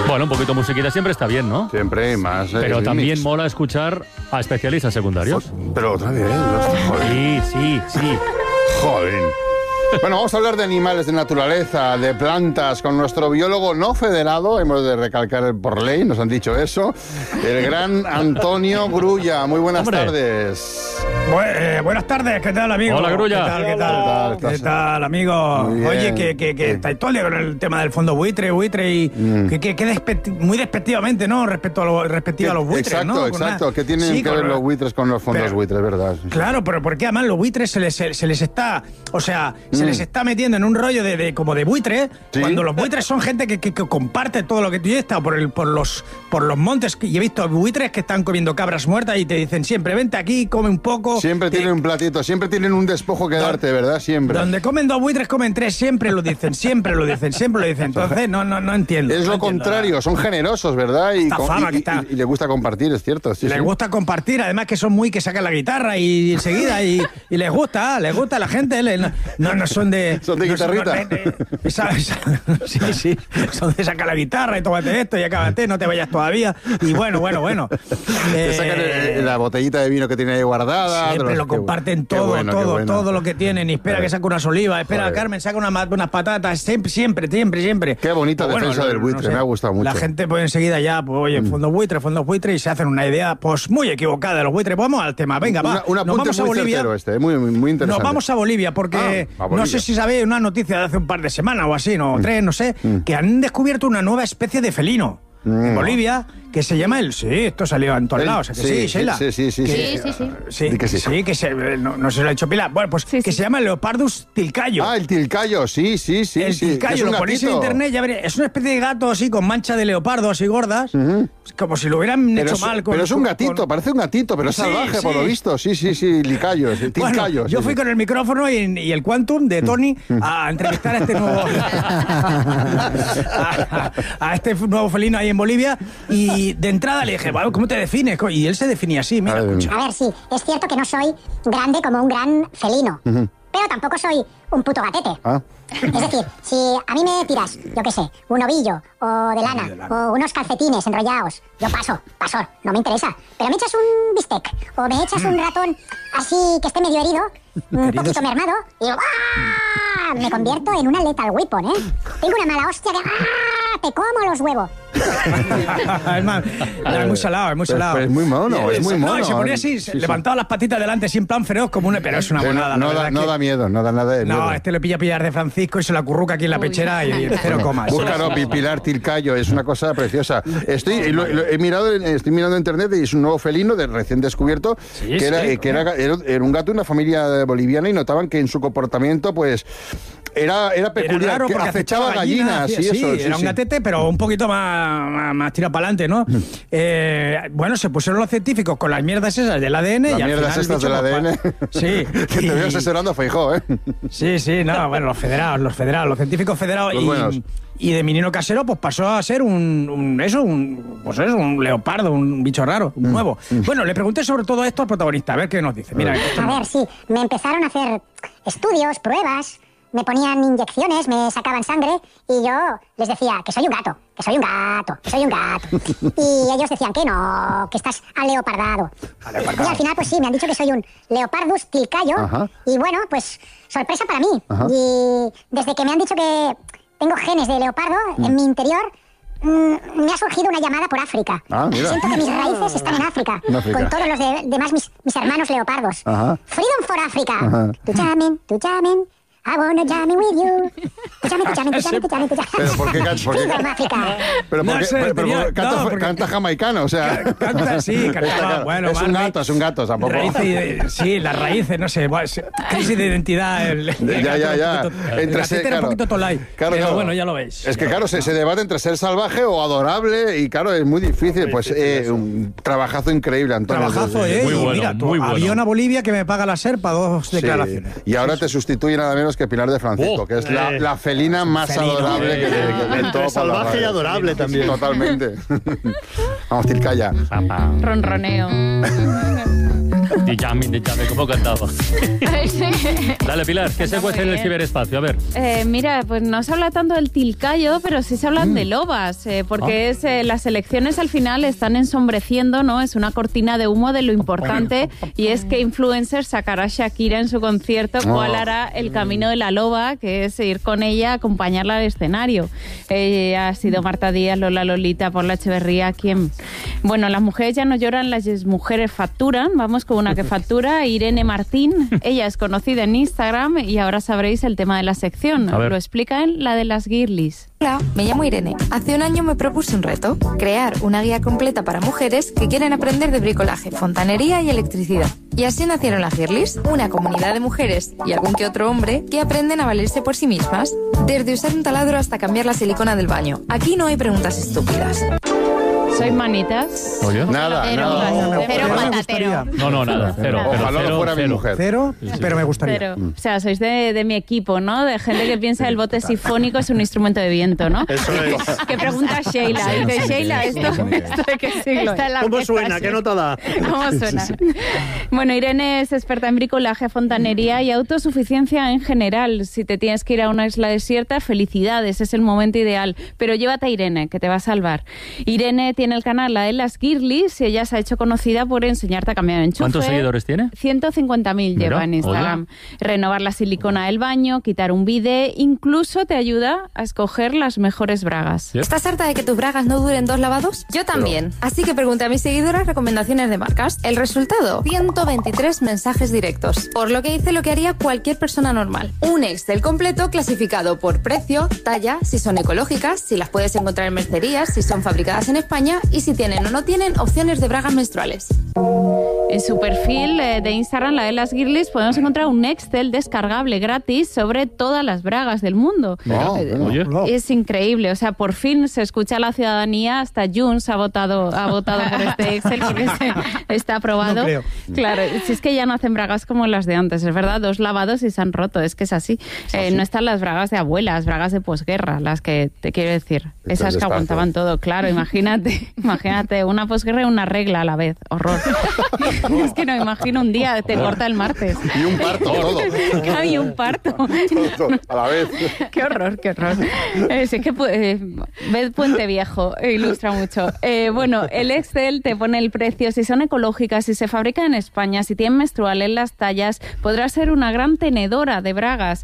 Bueno, un poquito de musiquita siempre está bien, ¿no? Siempre más. Pero también mola escuchar a especialistas secundarios. Pero otra vez. Sí. Joder. Bueno, vamos a hablar de animales, de naturaleza, de plantas, con nuestro biólogo no federado, hemos de recalcar por ley, nos han dicho eso, el gran Antonio Grulla. Muy buenas tardes. Buenas tardes, ¿qué tal, amigo? Hola, Grulla. ¿Qué tal, amigo? Oye, que estáis todo el día con el tema del fondo buitre y muy despectivamente, ¿no? Respecto a los buitres, exacto, ¿no? Exacto, ¿qué tienen que ver los buitres con los fondos buitres, verdad? Claro, pero porque además los buitres se les está, o sea, se les está metiendo en un rollo como de buitre, ¿sí? Cuando los buitres son gente que comparte todo lo que tú. Yo he estado por los montes y he visto buitres que están comiendo cabras muertas y te dicen siempre, vente aquí, come un poco. Siempre tienen un platito, siempre tienen un despojo que darte, ¿verdad? Siempre. Donde comen 2 buitres, comen 3, siempre lo dicen. Entonces, no entiendo. Es lo contrario, son generosos, ¿verdad? Y les gusta compartir, es cierto. Sí, les gusta compartir, además que son muy que sacan la guitarra y enseguida y les gusta a la gente. No son de... ¿Son de guitarrita? Sí, son de sacar la guitarra y tómate esto y acábate, no te vayas todavía. Y bueno. Te sacan la botellita de vino que tiene ahí guardada. Siempre lo comparten todo lo que tienen. Y espera que saque unas olivas, espera Carmen, saca unas patatas, siempre. Qué bonita defensa del buitre, no sé, me ha gustado mucho. La gente pues enseguida ya, pues oye, fondos buitre, y se hacen una idea pues muy equivocada de los buitres. Vamos al tema, venga, va. Nos vamos a Bolivia. Muy interesante. Nos vamos a Bolivia porque no sé si sabéis una noticia de hace un par de semanas o así, no, 3, no sé, que han descubierto una nueva especie de felino en Bolivia que se llama esto salió en todos lados, sí, Sheila. Sí, no se lo ha hecho Pilar. Bueno, pues que se llama Leopardus tilcayo. Ah, el tilcayo, sí. El tilcayo, lo ponéis en internet, ya veréis. Es una especie de gato así con mancha de leopardo así gordas, como si lo hubieran hecho mal. Pero es un gatito, parece un gatito, pero es salvaje por lo visto. Sí, tilcayo. Bueno, yo fui con el micrófono y el Quantum de Tony a entrevistar a este nuevo a este nuevo felino ahí en Bolivia y de entrada le dije, bueno, ¿cómo te defines? Y él se definía así, mira, escucha. A ver, sí, es cierto que no soy grande como un gran felino, pero tampoco soy un puto gatete. Es decir, si a mí me tiras, yo qué sé, un ovillo o de lana o unos calcetines enrollados, yo paso, no me interesa. Pero me echas un bistec o me echas un ratón así que esté medio herido, un poquito mermado, y me convierto en una lethal weapon, ¿eh? Tengo una mala hostia que te como los huevos. Es muy salado. Pues es muy mono, es muy mono. No, se ponía así, levantaba las patitas delante, sin plan feroz, como pero es una monada. No da miedo, no da nada de miedo. No, este le pilla Pilar de Francisco y se la acurruca aquí en la pechera y cero comas. Búscalo, Pilar tilcayo, es una cosa preciosa. Estoy mirando en internet y es un nuevo felino recién descubierto, que era un gato de una familia boliviana y notaban que en su comportamiento, pues, era peculiar, era raro que porque acechaba gallinas y eso. Era un gatete, pero un poquito más tirado para adelante, ¿no? Bueno, se pusieron los científicos con las mierdas esas del ADN. Las mierdas estas del ADN. Sí. Que te veo asesorando a Feijóo, ¿eh? Sí, no, bueno, los científicos federados. Y de menino casero, pues pasó a ser un leopardo, un bicho raro, un nuevo. Bueno, le pregunté sobre todo esto al protagonista, a ver qué nos dice. Mira, a ver, sí, me empezaron a hacer estudios, pruebas, me ponían inyecciones, me sacaban sangre y yo les decía que soy un gato. Y ellos decían que no, que estás aleopardado. Y al final, pues sí, me han dicho que soy un Leopardus tilcayo. Y bueno, pues sorpresa para mí. Y desde que me han dicho que tengo genes de leopardo en mi interior, me ha surgido una llamada por África. Siento que mis raíces están en África. Con todos los demás mis hermanos leopardos. Freedom for Africa. Tu llamen. I wanna jam with you. Tu llamen. ¿Pero por qué África? Pero canta jamaicano, o sea. Canta, bueno. Es un gato, tampoco. Sí, las raíces, no sé, crisis de identidad. Ya. Entre ser, un poquito tolai. Claro, pero bueno, ya lo veis. Es que claro, se debate entre ser salvaje o adorable y claro, es muy difícil. Pues un trabajazo increíble, Antonio. Trabajazo, muy bueno, mira, muy bueno. Avión a Bolivia que me paga la SERPA 2 declaraciones. Y ahora te sustituye nada menos que Pilar de Francisco, que es la felina más adorable de todo. Salvaje y adorable también. Totalmente. Vamos, tilcaya. Ronroneo. Dijame, ¿cómo cantaba? Dale, Pilar, ¿qué se cuece en el ciberespacio? A ver. Mira, pues no se habla tanto del tilcayo, pero sí se hablan de lobas, porque las elecciones al final están ensombreciendo, ¿no? Es una cortina de humo de lo importante, y es que influencer sacará a Shakira en su concierto, cuál hará el camino de la loba, que es ir con ella, acompañarla al escenario. Ha sido Marta Díaz, Lola Lolita, Paula Echeverría, ¿quién? Bueno, las mujeres ya no lloran, las mujeres facturan. Vamos con una que factura, Irene Martín. Ella es conocida en Instagram y ahora sabréis el tema de la sección. Lo explica en la de las girlies. Hola, me llamo Irene. Hace un año me propuse un reto, crear una guía completa para mujeres que quieren aprender de bricolaje, fontanería y electricidad. Y así nacieron las Girlies, una comunidad de mujeres y algún que otro hombre que aprenden a valerse por sí mismas. Desde usar un taladro hasta cambiar la silicona del baño. Aquí no hay preguntas estúpidas. ¿Sois manitas? ¿Oye? Nada. Cero patatero. No, nada. Cero. Ojalá no fuera mi mujer. Cero, pero me gustaría. Pero, o sea, sois de mi equipo, ¿no? De gente que piensa que el bote sifónico es un instrumento de viento, ¿no? Eso es. Que pregunta Sheila. Dice, Sheila, ¿esto de qué siglo es? ¿Cómo suena? ¿Qué nota da? ¿Cómo suena? Bueno, Irene es experta en bricolaje, fontanería y autosuficiencia en general. Si te tienes que ir a una isla desierta, felicidades, es el momento ideal. Pero llévate a Irene, que te va a salvar. Irene tiene el canal La de las Girlies y ella se ha hecho conocida por enseñarte a cambiar enchufe. ¿Cuántos seguidores tiene? 150.000 lleva en Instagram. Renovar la silicona del baño, quitar un bidé, incluso te ayuda a escoger las mejores bragas. ¿Estás harta de que tus bragas no duren 2 lavados? Yo también. Así que pregunté a mis seguidoras recomendaciones de marcas. El resultado, 123 mensajes directos. Por lo que hice lo que haría cualquier persona normal. Un Excel completo clasificado por precio, talla, si son ecológicas, si las puedes encontrar en mercerías, si son fabricadas en España y si tienen o no tienen opciones de bragas menstruales. En su perfil de Instagram, La de las Girlies, podemos encontrar un Excel descargable gratis sobre todas las bragas del mundo. Es increíble, o sea, por fin se escucha a la ciudadanía, hasta Junts ha votado por este Excel porque está aprobado. No creo. Claro, si es que ya no hacen bragas como las de antes, es verdad, 2 lavados y se han roto, es que es así. No están las bragas de abuelas, bragas de posguerra, las que te quiero decir, esas que aguantaban todo, claro, imagínate, una posguerra y una regla a la vez, horror. Es que no, imagino un día, te corta el martes. Y un parto, todo. Y un parto. Todo, a la vez. Qué horror. Es que ved Puente Viejo, ilustra mucho. Bueno, el Excel te pone el precio, si son ecológicas, si se fabrican en España, si tienen menstruales las tallas, podrás ser una gran tenedora de bragas.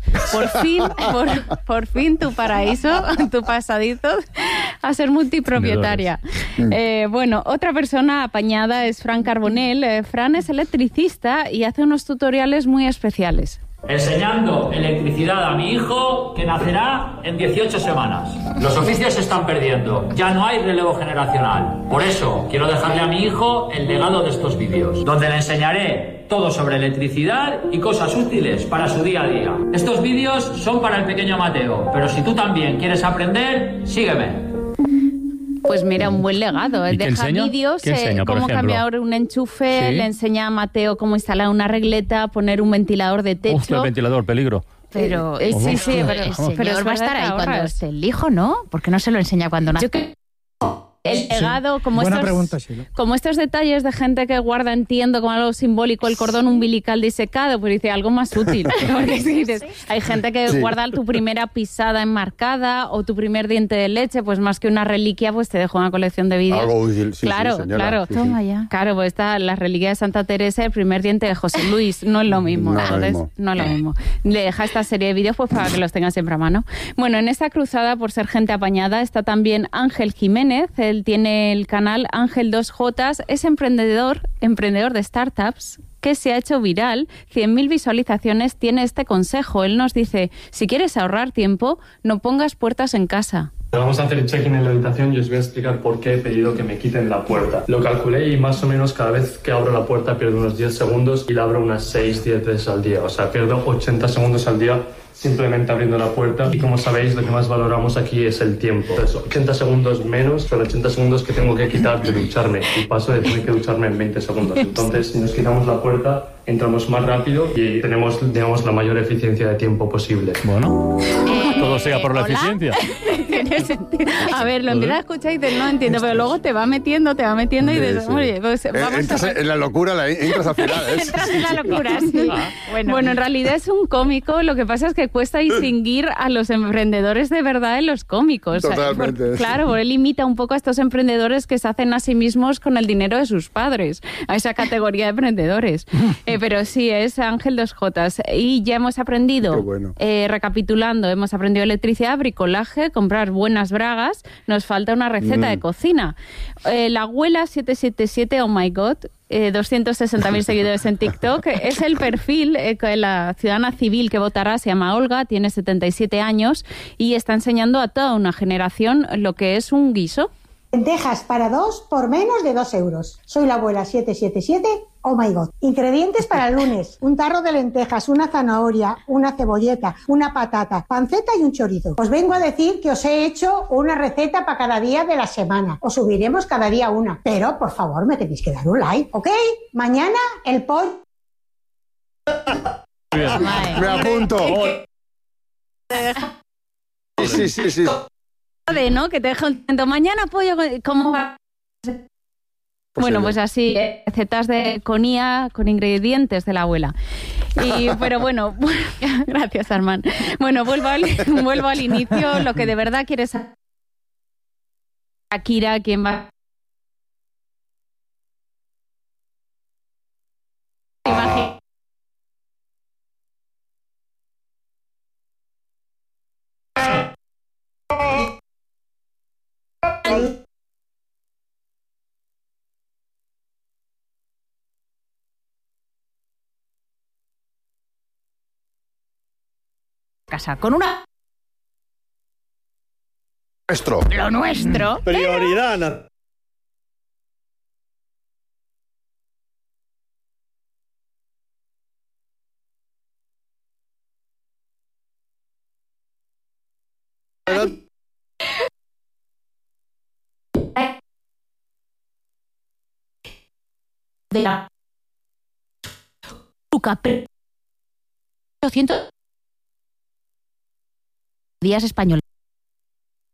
Por fin tu paraíso, tu pasadito a ser multipropietaria. Bueno, otra persona apañada es Fran Carbonell. Fran es electricista y hace unos tutoriales muy especiales. Enseñando electricidad a mi hijo, que nacerá en 18 semanas. Los oficios se están perdiendo, ya no hay relevo generacional. Por eso quiero dejarle a mi hijo el legado de estos vídeos, donde le enseñaré todo sobre electricidad y cosas útiles para su día a día. Estos vídeos son para el pequeño Mateo, pero si tú también quieres aprender, sígueme. Pues mira, un buen legado. Deja vídeos, cómo cambiar un enchufe, le enseña a Mateo cómo instalar una regleta, poner un ventilador de techo. Hostia, el ventilador, peligro. Pero sí, pero va a estar ahí cuando esté el hijo, ¿no? ¿Por qué no se lo enseña cuando nace? El legado, como estos detalles de gente que guarda, entiendo, como algo simbólico, el cordón umbilical disecado, pues dice algo más útil. Porque si dices, hay gente que guarda tu primera pisada enmarcada o tu primer diente de leche, pues más que una reliquia, pues te dejo una colección de vídeos. Algo útil, claro. Toma ya. Claro, pues está la reliquia de Santa Teresa, el primer diente de José Luis, no es lo mismo. No es lo mismo. Le deja esta serie de vídeos pues para que los tengas siempre a mano. Bueno, en esta cruzada por ser gente apañada está también Ángel Jiménez. Él tiene el canal Ángel 2J, es emprendedor de startups que se ha hecho viral, 100.000 visualizaciones, tiene este consejo. Él nos dice, si quieres ahorrar tiempo, no pongas puertas en casa. Vamos a hacer el check-in en la habitación y os voy a explicar por qué he pedido que me quiten la puerta. Lo calculé y más o menos cada vez que abro la puerta pierdo unos 10 segundos y la abro unas 6-10 veces al día. O sea, pierdo 80 segundos al día simplemente abriendo la puerta. Y como sabéis, lo que más valoramos aquí es el tiempo. Entonces, 80 segundos menos son 80 segundos que tengo que quitar de ducharme. Y paso de tener que ducharme en 20 segundos. Entonces, si nos quitamos la puerta, entramos más rápido y tenemos, digamos, la mayor eficiencia de tiempo posible. Bueno, todo sea por la eficiencia. tiene sentido. A ver, lo empiezas a escuchar y dices, no entiendo, pero luego te va metiendo y dices, oye, pues vamos en la locura, entras al final. Entras en la locura, sí. Bueno, en realidad es un cómico, lo que pasa es que cuesta distinguir a los emprendedores de verdad en los cómicos. Totalmente. Claro, él imita un poco a estos emprendedores que se hacen a sí mismos con el dinero de sus padres, a esa categoría de emprendedores. Pero sí, es Ángel 2J. Y ya hemos aprendido, recapitulando, hemos aprendido electricidad, bricolaje, comprar buenas bragas. Nos falta una receta de cocina. La abuela 777, oh my god, 260.000 seguidores en TikTok. Es el perfil, la ciudadana civil que votará, se llama Olga, tiene 77 años y está enseñando a toda una generación lo que es un guiso. Lentejas para 2 por menos de 2 euros. Soy la abuela 777, oh my god. Ingredientes para el lunes: un tarro de lentejas, una zanahoria, una cebolleta, una patata, panceta y un chorizo. Os vengo a decir que os he hecho una receta para cada día de la semana. Os subiremos cada día una. Pero, por favor, me tenéis que dar un like, ¿ok? Mañana el pollo... Me apunto. Sí. ¿No? Que te dejo un momento. Mañana pollo, ¿cómo va? Bueno, pues así, recetas con IA, con ingredientes de la abuela. Pero bueno, gracias, Armán. Bueno, vuelvo al inicio. Lo que de verdad quieres saber, Akira, ¿quién va? Casa con una... Lo nuestro. Prioridad. De la... 800 días español.